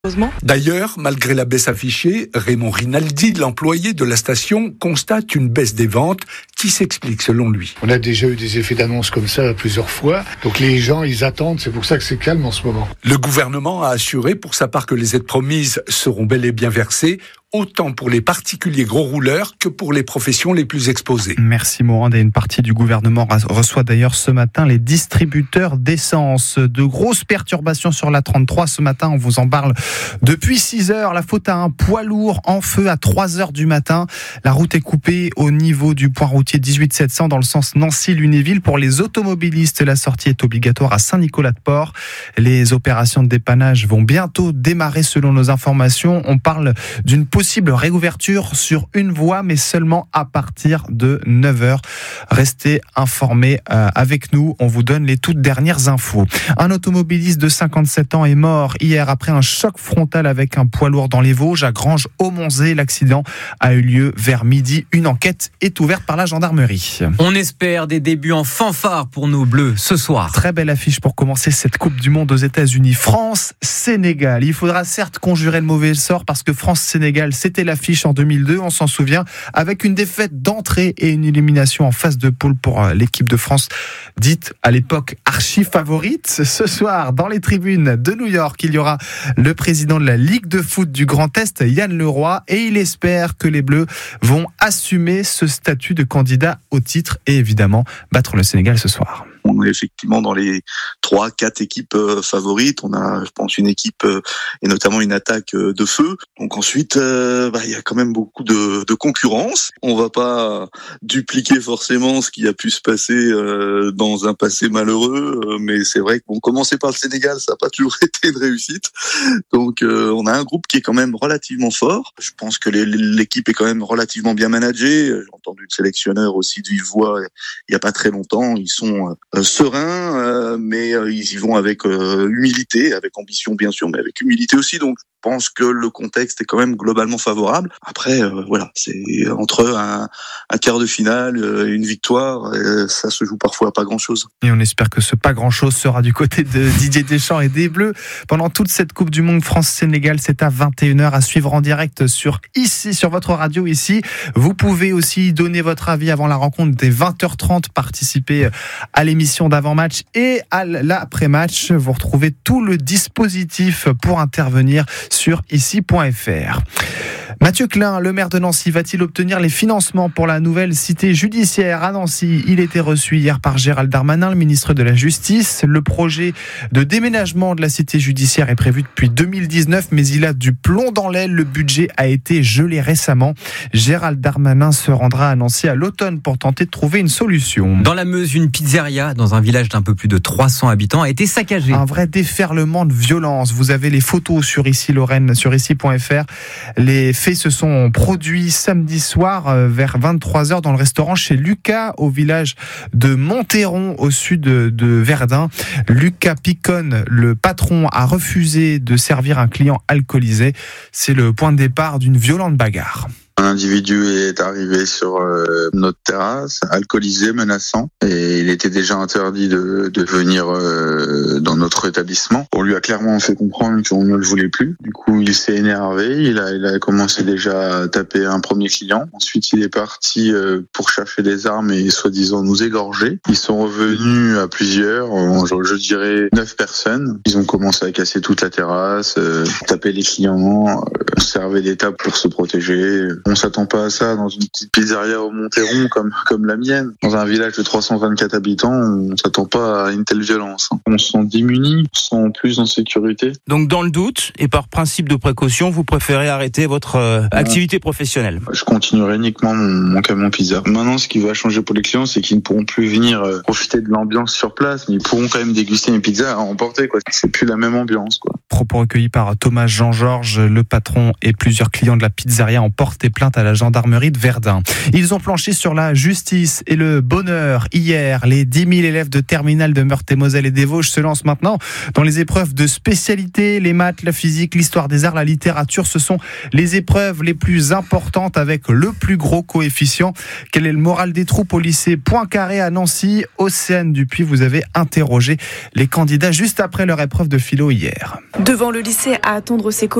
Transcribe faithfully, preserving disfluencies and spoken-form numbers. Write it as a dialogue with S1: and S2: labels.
S1: D'ailleurs, malgré la baisse affichée, Raymond Rinaldi, l'employé de la station, constate une baisse des ventes qui s'explique selon lui.
S2: On a déjà eu des effets d'annonce comme ça plusieurs fois, donc les gens ils attendent, c'est pour ça que c'est calme en ce moment.
S1: Le gouvernement a assuré pour sa part que les aides promises seront bel et bien versées, autant pour les particuliers gros rouleurs que pour les professions les plus exposées.
S3: Merci Morand. Et une partie du gouvernement reçoit d'ailleurs ce matin les distributeurs d'essence. De grosses perturbations sur la trente-trois ce matin, on vous en parle depuis six heures. La faute à un poids lourd en feu à trois heures du matin. La route est coupée au niveau du point routier dix-huit sept cents dans le sens Nancy-Lunéville. Pour les automobilistes, la sortie est obligatoire à Saint-Nicolas-de-Port. Les opérations de dépannage vont bientôt démarrer selon nos informations. On parle d'une possible réouverture sur une voie, mais seulement à partir de neuf heures. Restez informés euh, avec nous, on vous donne les toutes dernières infos. Un automobiliste de cinquante-sept ans est mort hier après un choc frontal avec un poids lourd dans les Vosges, à Granges-Aumonzé. L'accident a eu lieu vers midi. Une enquête est ouverte par la gendarmerie.
S4: On espère des débuts en fanfare pour nos Bleus ce soir.
S3: Très belle affiche pour commencer cette Coupe du Monde aux États-Unis. France-Sénégal. Il faudra certes conjurer le mauvais sort parce que France-Sénégal, c'était l'affiche en deux mille deux, on s'en souvient, avec une défaite d'entrée et une élimination en phase de poule pour l'équipe de France, dite à l'époque archi-favorite. Ce soir, dans les tribunes de New York, il y aura le président de la Ligue de foot du Grand Est, Yann Leroy, et il espère que les Bleus vont assumer ce statut de candidat au titre et évidemment battre le Sénégal ce soir.
S5: On est effectivement dans les trois, quatre équipes euh, favorites. On a, je pense, une équipe euh, et notamment une attaque euh, de feu. Donc ensuite, euh, bah, il y a quand même beaucoup de, de concurrence. On va pas dupliquer forcément ce qui a pu se passer euh, dans un passé malheureux, euh, mais c'est vrai qu'on commençait par le Sénégal, ça n'a pas toujours été une réussite. Donc euh, on a un groupe qui est quand même relativement fort. Je pense que les, l'équipe est quand même relativement bien managée. J'ai entendu le sélectionneur aussi de vive voix il y a pas très longtemps. Ils sont euh, sereins, euh, mais euh, ils y vont avec euh, humilité, avec ambition bien sûr, mais avec humilité aussi. Donc je pense que le contexte est quand même globalement favorable. Après, euh, voilà, c'est entre un, un quart de finale, euh, une victoire, euh, ça se joue parfois à pas grand-chose.
S3: Et on espère que ce pas grand-chose sera du côté de Didier Deschamps et des Bleus. Pendant toute cette Coupe du Monde France-Sénégal, c'est à vingt et une heures à suivre en direct sur ici, sur votre radio ici. Vous pouvez aussi donner votre avis avant la rencontre dès vingt heures trente, participer à l'émission d'avant-match et à l'après-match. Vous retrouvez tout le dispositif pour intervenir sur ici point f r. Mathieu Klein, le maire de Nancy, va-t-il obtenir les financements pour la nouvelle cité judiciaire à Nancy ? Il était reçu hier par Gérald Darmanin, le ministre de la Justice. Le projet de déménagement de la cité judiciaire est prévu depuis deux mille dix-neuf, mais il a du plomb dans l'aile. Le budget a été gelé récemment. Gérald Darmanin se rendra à Nancy à l'automne pour tenter de trouver une solution.
S4: Dans la Meuse, une pizzeria dans un village d'un peu plus de trois cents habitants a été saccagée.
S3: Un vrai déferlement de violence. Vous avez les photos sur ici Lorraine, sur ici point f r. Les faits se sont produits samedi soir vers vingt-trois heures dans le restaurant chez Lucas au village de Monteron au sud de Verdun. Lucas Picone, le patron, a refusé de servir un client alcoolisé. C'est le point de départ d'une violente bagarre.
S6: Un individu est arrivé sur euh, notre terrasse, alcoolisé, menaçant, et il était déjà interdit de, de venir euh, dans notre établissement. On lui a clairement fait comprendre qu'on ne le voulait plus. Du coup, il s'est énervé, il a, il a commencé déjà à taper un premier client. Ensuite, il est parti euh, pour chercher des armes et soi-disant nous égorger. Ils sont revenus à plusieurs, je, je dirais neuf personnes. Ils ont commencé à casser toute la terrasse, euh, taper les clients, euh, servaient des tables pour se protéger. On s'attend pas à ça dans une petite pizzeria au Monteron comme comme la mienne. Dans un village de trois cent vingt-quatre habitants, on s'attend pas à une telle violence. On se sent démunis, on se sent plus en sécurité.
S7: Donc dans le doute et par principe de précaution, vous préférez arrêter votre euh, activité professionnelle ?
S6: Je continuerai uniquement mon, mon camion pizza. Maintenant, ce qui va changer pour les clients, c'est qu'ils ne pourront plus venir euh, profiter de l'ambiance sur place, mais ils pourront quand même déguster une pizza à emporter, quoi. C'est plus la même ambiance, quoi.
S3: Propos recueillis par Thomas Jean-Georges, le patron et plusieurs clients de la pizzeria en porte et plainte à la gendarmerie de Verdun. Ils ont planché sur la justice et le bonheur. Hier, les dix mille élèves de terminale de Meurthe-et-Moselle et des Vosges se lancent maintenant dans les épreuves de spécialité. Les maths, la physique, l'histoire des arts, la littérature, ce sont les épreuves les plus importantes avec le plus gros coefficient. Quel est le moral des troupes au lycée Poincaré à Nancy? Océane Dupuis, vous avez interrogé les candidats juste après leur épreuve de philo hier.
S8: Devant le lycée à attendre ses